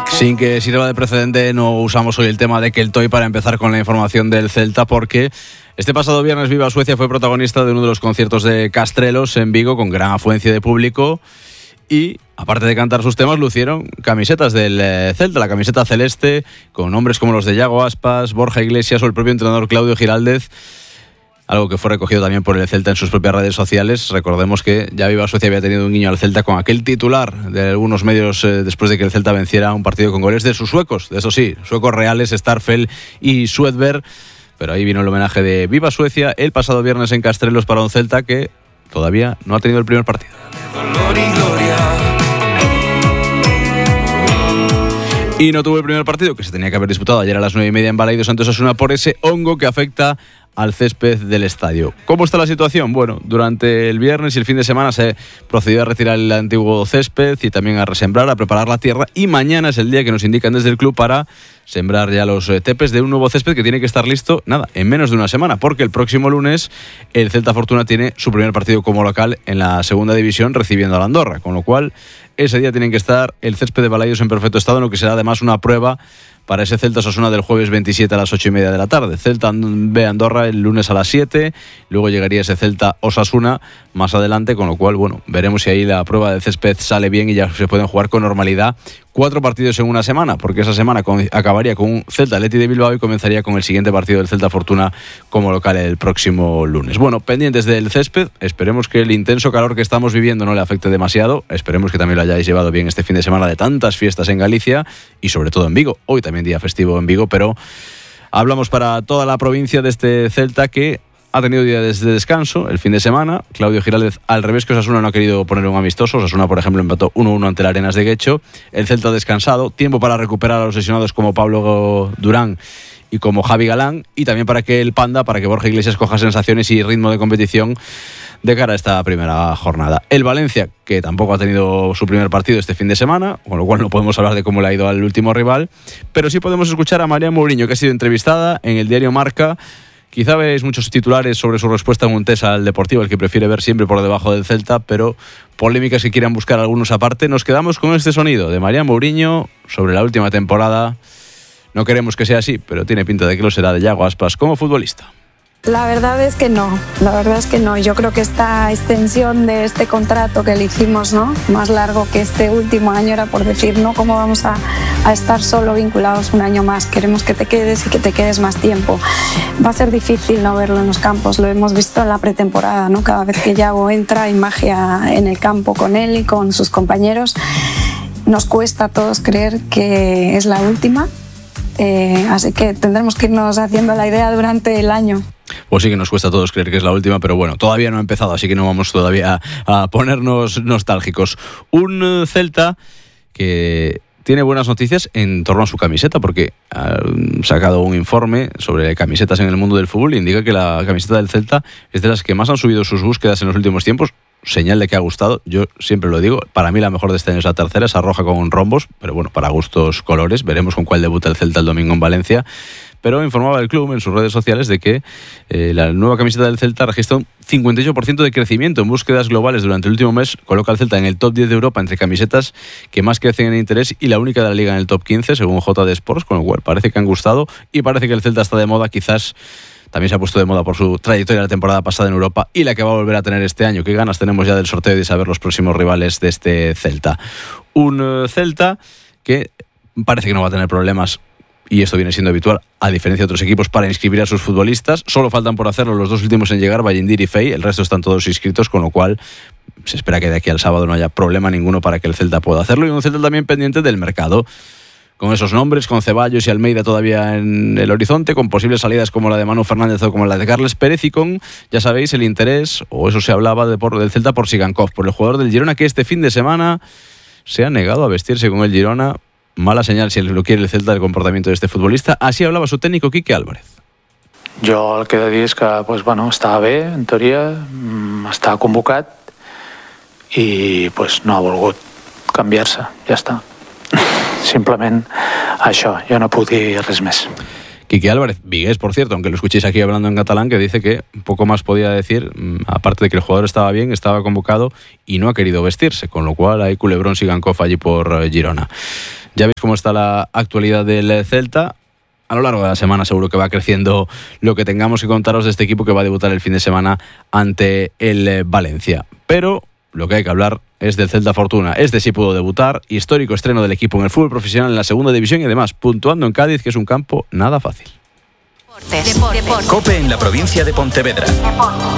Sin que sirva de precedente, no usamos hoy el tema de Keltoy para empezar con la información del Celta, porque este pasado viernes Viva Suecia fue protagonista de uno de los conciertos de Castrelos en Vigo, con gran afluencia de público, y aparte de cantar sus temas, lucieron camisetas del Celta, la camiseta celeste, con nombres como los de Yago Aspas, Borja Iglesias o el propio entrenador Claudio Giraldez. Algo que fue recogido también por el Celta en sus propias redes sociales. Recordemos que ya Viva Suecia había tenido un guiño al Celta con aquel titular de algunos medios después de que el Celta venciera un partido con goles de sus suecos, de eso sí, suecos reales, Starfelt y Swedberg. Pero ahí vino el homenaje de Viva Suecia el pasado viernes en Castrelos para un Celta que todavía no ha tenido el primer partido. Y no tuvo el primer partido, que se tenía que haber disputado ayer a las 9:30 en Balaidos ante Osasuna por ese hongo que afecta al césped del estadio. ¿Cómo está la situación? Bueno, durante el viernes y el fin de semana se procedió a retirar el antiguo césped y también a resembrar, a preparar la tierra, y mañana es el día que nos indican desde el club para sembrar ya los tepes de un nuevo césped que tiene que estar listo, en menos de una semana, porque el próximo lunes el Celta Fortuna tiene su primer partido como local en la segunda división recibiendo a la Andorra, con lo cual ese día tienen que estar el césped de Balaidos en perfecto estado, en lo que será además una prueba para ese Celta Osasuna del jueves 27 a las 8:30 de la tarde. Celta B Andorra el lunes a las 7, luego llegaría ese Celta Osasuna más adelante, con lo cual, bueno, veremos si ahí la prueba del césped sale bien y ya se pueden jugar con normalidad 4 partidos en una semana, porque esa semana acabaría con un Celta Athletic de Bilbao y comenzaría con el siguiente partido del Celta Fortuna como local el próximo lunes. Bueno, pendientes del césped, esperemos que el intenso calor que estamos viviendo no le afecte demasiado, esperemos que también lo hayáis llevado bien este fin de semana de tantas fiestas en Galicia y sobre todo en Vigo. Hoy también día festivo en Vigo, pero hablamos para toda la provincia de este Celta que ha tenido día de descanso el fin de semana. Claudio Giraldez, al revés que Osasuna, no ha querido poner un amistoso. Osasuna, por ejemplo, empató 1-1 ante el Arenas de Guecho. El Celta ha descansado, tiempo para recuperar a los lesionados como Pablo Durán y como Javi Galán, y también para que Borja Iglesias coja sensaciones y ritmo de competición de cara a esta primera jornada. El Valencia, que tampoco ha tenido su primer partido este fin de semana, con lo cual no podemos hablar de cómo le ha ido al último rival, pero sí podemos escuchar a María Mourinho, que ha sido entrevistada en el diario Marca. Quizá veis muchos titulares sobre su respuesta en un test al Deportivo, el que prefiere ver siempre por debajo del Celta, pero polémicas que quieran buscar algunos aparte. Nos quedamos con este sonido de María Mourinho sobre la última temporada. No queremos que sea así, pero tiene pinta de que lo será de Yago Aspas como futbolista. La verdad es que no. Yo creo que esta extensión de este contrato que le hicimos, ¿no?, más largo que este último año, era por decir, ¿no?, cómo vamos a estar solo vinculados un año más. Queremos que te quedes y que te quedes más tiempo. Va a ser difícil no verlo en los campos, lo hemos visto en la pretemporada, ¿no? Cada vez que Yago entra hay magia en el campo con él y con sus compañeros. Nos cuesta a todos creer que es la última, así que tendremos que irnos haciendo la idea durante el año. Pues sí que nos cuesta a todos creer que es la última, pero bueno, todavía no ha empezado, así que no vamos todavía a ponernos nostálgicos. Un Celta que tiene buenas noticias en torno a su camiseta, porque ha sacado un informe sobre camisetas en el mundo del fútbol y indica que la camiseta del Celta es de las que más han subido sus búsquedas en los últimos tiempos. Señal de que ha gustado. Yo siempre lo digo, para mí la mejor de este año es la tercera, esa roja con rombos, pero bueno, para gustos colores. Veremos con cuál debuta el Celta el domingo en Valencia. Pero informaba el club en sus redes sociales de que la nueva camiseta del Celta registra un 58% de crecimiento en búsquedas globales durante el último mes. Coloca al Celta en el top 10 de Europa entre camisetas que más crecen en interés y la única de la liga en el top 15, según JD Sports, con lo cual parece que han gustado y parece que el Celta está de moda. Quizás también se ha puesto de moda por su trayectoria la temporada pasada en Europa y la que va a volver a tener este año. Qué ganas tenemos ya del sorteo y de saber los próximos rivales de este Celta. Un Celta que parece que no va a tener problemas, y esto viene siendo habitual, a diferencia de otros equipos, para inscribir a sus futbolistas. Solo faltan por hacerlo los dos últimos en llegar, Vallendir y Fey. El resto están todos inscritos, con lo cual se espera que de aquí al sábado no haya problema ninguno para que el Celta pueda hacerlo. Y un Celta también pendiente del mercado, con esos nombres, con Ceballos y Almeida todavía en el horizonte, con posibles salidas como la de Manu Fernández o como la de Carles Pérez, y con, ya sabéis, el interés, o eso se hablaba del Celta por Sigankov, por el jugador del Girona, que este fin de semana se ha negado a vestirse con el Girona. Mala señal, si lo quiere el Celta, del comportamiento de este futbolista. Así hablaba su técnico Quique Álvarez. Jo el que he de dir és que estava bé, en teoria, estava convocat i no ha volgut canviar-se, ja està. Simplement això, jo no puc dir res més. Quique Álvarez, vigués, por cierto, aunque lo escuchéis aquí hablando en catalán, que dice que poco más podía decir, aparte de que el jugador estaba bien, estaba convocado y no ha querido vestirse, con lo cual hay culebrón Sigankov allí por Girona. Ya veis cómo está la actualidad del Celta. A lo largo de la semana seguro que va creciendo lo que tengamos que contaros de este equipo que va a debutar el fin de semana ante el Valencia. Pero lo que hay que hablar es del Celta Fortuna. Este sí pudo debutar, histórico estreno del equipo en el fútbol profesional en la segunda división y además puntuando en Cádiz, que es un campo nada fácil. COPE en la provincia de Pontevedra.